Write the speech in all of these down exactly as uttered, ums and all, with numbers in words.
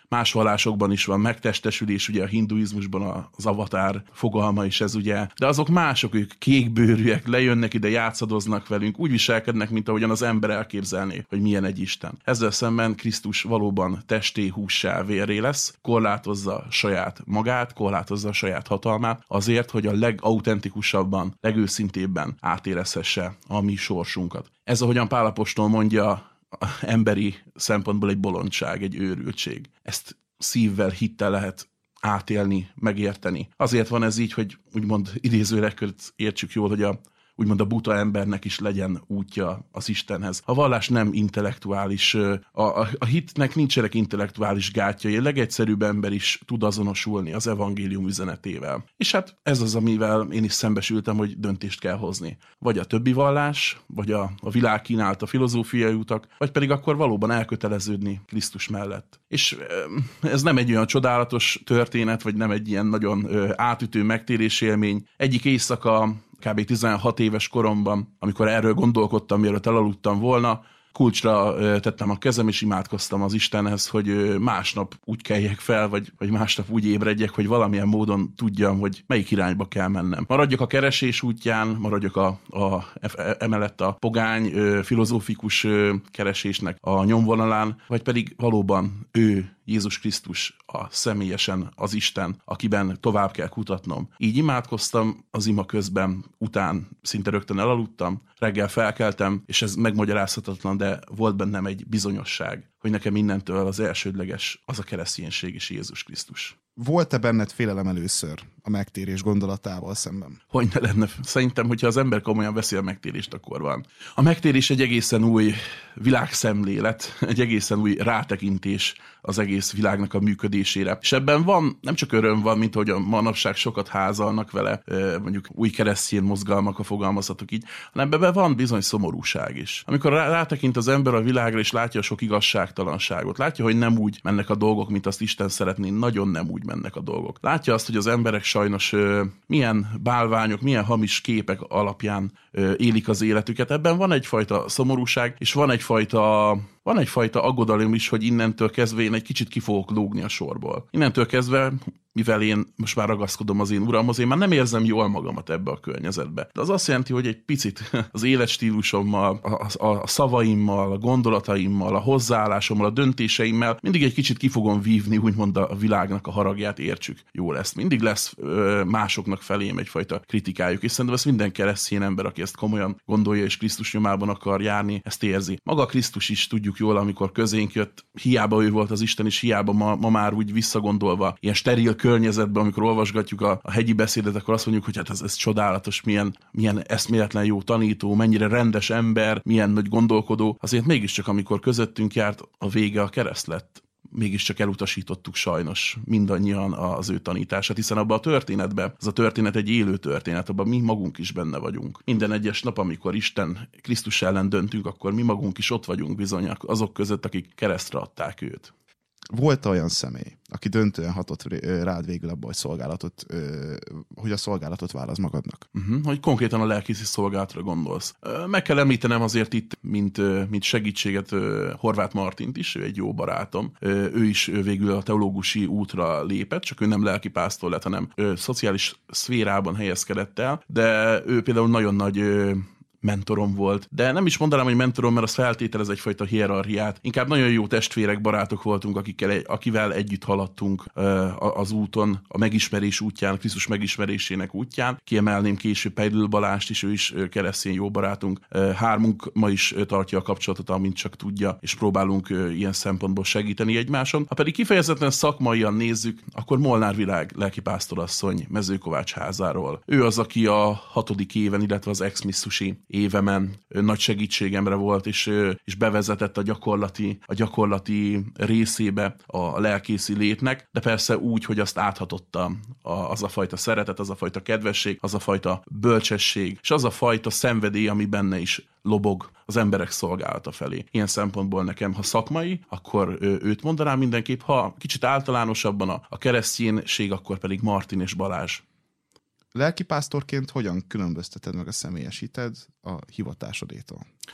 más vallásokban is van megtestesülés, ugye a hinduizmusban az avatár fogalma is ez ugye, de azok mások, ők kékbőrűek, lejönnek ide, játszadoznak velünk, úgy viselkednek, mint ahogyan az ember elképzelné, hogy milyen egy Isten. Ezzel szemben Krisztus valóban testé, hússá, vérré lesz, korlátozza saját magát, korlátozza a saját hatalmát, azért, hogy a legauthentikusabban, legőszintébben átérezhesse a mi sorsunkat. Ez, ahogyan Pál apostol mondja, emberi szempontból egy bolondság, egy őrültség. Ezt szívvel, hittel lehet átélni, megérteni. Azért van ez így, hogy úgymond idézőre értsük jól, hogy a úgymond a buta embernek is legyen útja az Istenhez. A vallás nem intellektuális, a, a, a hitnek nincsenek intellektuális gátjai, a legegyszerűbb ember is tud azonosulni az evangélium üzenetével. És hát ez az, amivel én is szembesültem, hogy döntést kell hozni. Vagy a többi vallás, vagy a, a világ kínálta filozófiai utak, vagy pedig akkor valóban elköteleződni Krisztus mellett. És ez nem egy olyan csodálatos történet, vagy nem egy ilyen nagyon átütő megtérés élmény. Egyik éjszaka kb. tizenhat éves koromban, amikor erről gondolkodtam, mielőtt elaludtam volna, kulcsra tettem a kezem, és imádkoztam az Istenhez, hogy másnap úgy keljek fel, vagy, vagy másnap úgy ébredjek, hogy valamilyen módon tudjam, hogy melyik irányba kell mennem. Maradjak a keresés útján, maradjak a, a, emellett a pogány, filozófikus keresésnek a nyomvonalán, vagy pedig valóban ő, Jézus Krisztus a személyesen az Isten, akiben tovább kell kutatnom. Így imádkoztam az ima közben, után szinte rögtön elaludtam, reggel felkeltem, és ez megmagyarázhatatlan, de volt bennem egy bizonyosság, hogy nekem innentől az elsődleges az a kereszténység és Jézus Krisztus. Volt-e benned félelem először a megtérés gondolatával szemben? Hogy ne lenne. Szerintem, hogyha az ember komolyan veszi a megtérést, akkor van. A megtérés egy egészen új világszemlélet, egy egészen új rátekintés az egész világnak a működésére. És ebben van, nem csak öröm van, mint hogy a manapság sokat házalnak vele, mondjuk új keresztény mozgalmak, ha fogalmazhatok így, hanem ebben van bizony szomorúság is. Amikor rátekint az ember a világra, és látja a sok igazságtalanságot, látja, hogy nem úgy mennek a dolgok, mint azt Isten szeretné, nagyon nem úgy mennek a dolgok. Látja azt, hogy az emberek sajnos ö, milyen bálványok, milyen hamis képek alapján ö, élik az életüket. Ebben van egyfajta szomorúság, és van egyfajta Van egyfajta aggodalom is, hogy innentől kezdve én egy kicsit ki fogok lógni a sorból. Innentől kezdve, mivel én most már ragaszkodom az én uramhoz, én már nem érzem jól magamat ebbe a környezetbe. De az azt jelenti, hogy egy picit az életstílusommal, a, a, a szavaimmal, a gondolataimmal, a hozzáállásommal, a döntéseimmel mindig egy kicsit ki fogom vívni, úgymond a világnak a haragját, értsük. Jó lesz. Mindig lesz ö, másoknak felém egyfajta kritikájuk, és szerintem ez minden keresztény ember, aki ezt komolyan gondolja és Krisztus nyomában akar járni, ezt érzi. Maga Krisztus is tudjuk jól, amikor közénk jött, hiába ő volt az Isten, és hiába ma, ma már úgy visszagondolva, ilyen steril környezetben, amikor olvasgatjuk a, a hegyi beszédet, akkor azt mondjuk, hogy hát ez, ez csodálatos, milyen, milyen eszméletlen jó tanító, mennyire rendes ember, milyen nagy gondolkodó. Azért mégiscsak, amikor közöttünk járt, a vége a kereszt lett. Mégiscsak elutasítottuk sajnos mindannyian az ő tanítását, hiszen abban a történetben, az a történet egy élő történet, abban mi magunk is benne vagyunk. Minden egyes nap, amikor Isten Krisztus ellen döntünk, akkor mi magunk is ott vagyunk bizony azok között, akik keresztre adták őt. Volt olyan személy, aki döntően hatott rád végül abba, hogy szolgálatot, hogy a szolgálatot válasz magadnak? Uh-huh, hogy konkrétan a lelkészi szolgálatra gondolsz. Meg kell említenem azért itt, mint, mint segítséget Horváth Martint is, ő egy jó barátom. Ő is végül a teológusi útra lépett, csak ő nem lelkipásztor lett, hanem szociális szférában helyezkedett el, de ő például nagyon nagy mentorom volt. De nem is mondanám, hogy mentorom, mert az feltételez egyfajta hierarchiát. Inkább nagyon jó testvérek, barátok voltunk, akikkel, akivel együtt haladtunk az úton, a megismerés útján, a Krisztus megismerésének útján. Kiemelném később Peidl Balást is, ő is keresztény jó barátunk. Hármunk ma is tartja a kapcsolatot, amint csak tudja, és próbálunk ilyen szempontból segíteni egymáson. Ha pedig kifejezetten szakmaian nézzük, akkor Molnár Világ lelkipásztorasszony Mezőkovács házáról. Ő az, aki a hatodik éven, illetve az ex-misszusi évemen nagy segítségemre volt, és, és bevezetett a gyakorlati, a gyakorlati részébe a lelkészi létnek, de persze úgy, hogy azt áthatotta az a fajta szeretet, az a fajta kedvesség, az a fajta bölcsesség, és az a fajta szenvedély, ami benne is lobog az emberek szolgálata felé. Ilyen szempontból nekem, ha szakmai, akkor őt mondanám mindenképp, ha kicsit általánosabban a, a kereszténység, akkor pedig Martin és Balázs. Lelkipásztorként hogyan különbözteted meg a személyes hited a hivatásodétól?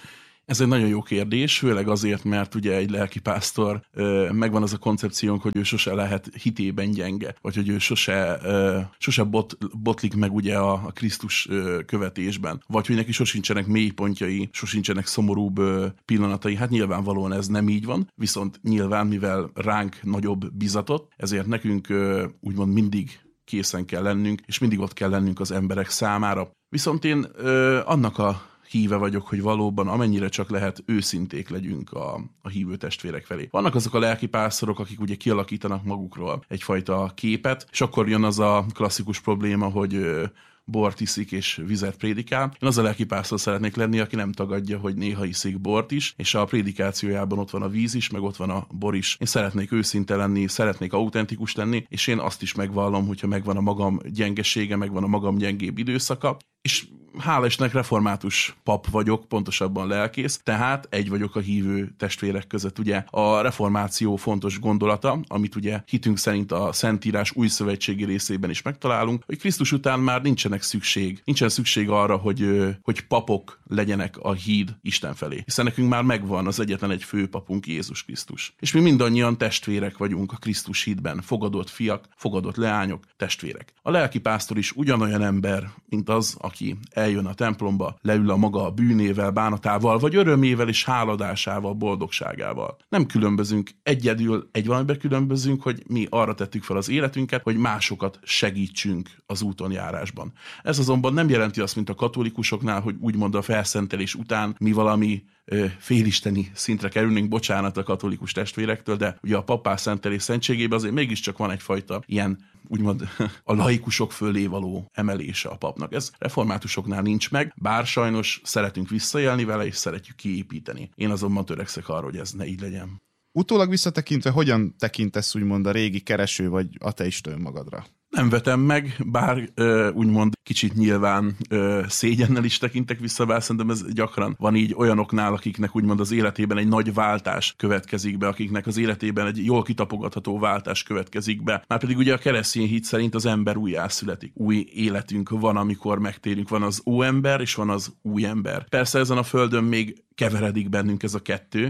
Ez egy nagyon jó kérdés, főleg azért, mert ugye egy lelkipásztor megvan az a koncepciónk, hogy ő sose lehet hitében gyenge, vagy hogy ő sose, sose bot, botlik meg ugye a, a Krisztus követésben, vagy hogy neki sosincsenek mélypontjai, sosincsenek szomorúbb pillanatai. Hát nyilvánvalóan ez nem így van, viszont nyilván, mivel ránk nagyobb bizatot, ezért nekünk úgymond mindig készen kell lennünk, és mindig ott kell lennünk az emberek számára. Viszont én ö, annak a híve vagyok, hogy valóban amennyire csak lehet őszinték legyünk a, a hívő testvérek felé. Vannak azok a lelkipásztorok, akik ugye kialakítanak magukról egyfajta képet, és akkor jön az a klasszikus probléma, hogy ö, bort iszik és vizet prédikál. Én az a lelkipásztor szeretnék lenni, aki nem tagadja, hogy néha iszik bort is, és a prédikációjában ott van a víz is, meg ott van a bor is. Én szeretnék őszinte lenni, szeretnék autentikus lenni, és én azt is megvallom, hogyha megvan a magam gyengesége, megvan a magam gyengébb időszaka, és hála Istennek református pap vagyok, pontosabban lelkész, tehát egy vagyok a hívő testvérek között. Ugye a reformáció fontos gondolata, amit ugye hitünk szerint a Szentírás új szövetségi részében is megtalálunk, hogy Krisztus után már nincsenek szükség, nincsen szükség arra, hogy, hogy papok legyenek a híd Isten felé. Hiszen nekünk már megvan az egyetlen egy főpapunk, Jézus Krisztus. És mi mindannyian testvérek vagyunk a Krisztus hídben, fogadott fiak, fogadott leányok, testvérek. A lelkipásztor is ugyanolyan ember, mint az, aki eljön a templomba, leül a maga bűnével, bánatával, vagy örömével és háladásával, boldogságával. Nem különbözünk, egyedül egy valamiben különbözünk, hogy mi arra tettük fel az életünket, hogy másokat segítsünk az úton járásban. Ez azonban nem jelenti azt, mint a katolikusoknál, hogy úgymond a felszentelés után mi valami ö, félisteni szintre kerülnénk, bocsánat a katolikus testvérektől, de ugye a papás szentelés szentségében azért mégiscsak van egyfajta ilyen úgymond a laikusok fölé való emelése a papnak. Ez reformátusoknál nincs meg, bár sajnos szeretünk visszaélni vele, és szeretjük kiépíteni. Én azonban törekszek arra, hogy ez ne így legyen. Utólag visszatekintve, hogyan tekintesz úgymond a régi kereső vagy ateista önmagadra? Nem vetem meg, bár ö, úgymond kicsit nyilván ö, szégyennel is tekintek vissza, bár szerintem ez gyakran van így olyanoknál, akiknek úgymond az életében egy nagy váltás következik be, akiknek az életében egy jól kitapogatható váltás következik be. Márpedig ugye a keresztény hit szerint az ember újjászületik. Új életünk van, amikor megtérünk. Van az óember, és van az új ember. Persze ezen a földön még keveredik bennünk ez a kettő,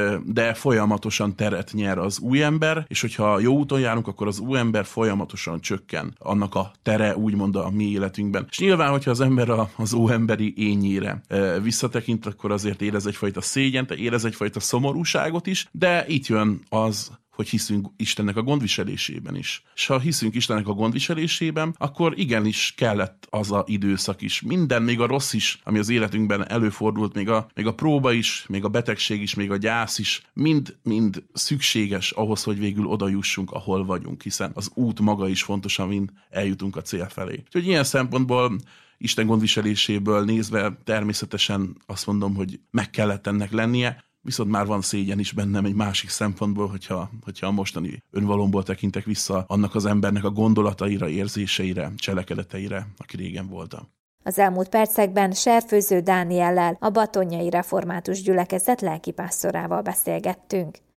de folyamatosan teret nyer az új ember, és hogyha jó úton járunk, akkor az új ember folyamatosan csökken annak a tere, úgymond a mi életünkben. És nyilván, hogyha az ember az óemberi ényére visszatekint, akkor azért érez egyfajta szégyent, érez egyfajta szomorúságot is, de itt jön az, hogy hiszünk Istennek a gondviselésében is. És ha hiszünk Istennek a gondviselésében, akkor igenis kellett az a időszak is. Minden, még a rossz is, ami az életünkben előfordult, még a, még a próba is, még a betegség is, még a gyász is, mind, mind szükséges ahhoz, hogy végül oda jussunk, ahol vagyunk, hiszen az út maga is fontos, amin eljutunk a cél felé. Úgyhogy ilyen szempontból Isten gondviseléséből nézve természetesen azt mondom, hogy meg kellett ennek lennie, viszont már van szégyen is bennem egy másik szempontból, hogyha, hogyha a mostani önvalomból tekintek vissza annak az embernek a gondolataira, érzéseire, cselekedeteire, aki régen voltam. Az elmúlt percekben Serfőző Dániellel, a Batonnyai Református Gyülekezet lelkipásztorával beszélgettünk.